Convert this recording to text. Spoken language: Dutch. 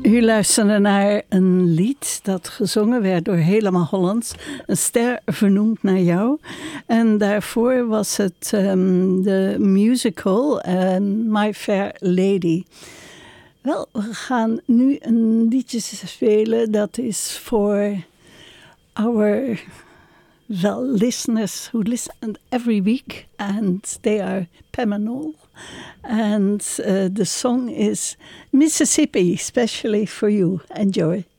U luisterde naar een lied dat gezongen werd door Helemaal Hollands. Een ster vernoemd naar jou. En daarvoor was het de musical My Fair Lady. Wel, we gaan nu een liedje spelen dat is voor our listeners who listen every week. And they are Pam and Noel. And the song is Mississippi, especially for you. Enjoy.